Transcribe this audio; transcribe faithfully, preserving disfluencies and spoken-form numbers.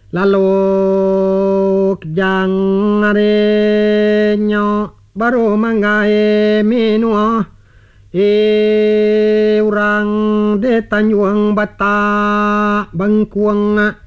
lalu jang arenyo baru manggae minua e urang de tanjuang bata bangkuang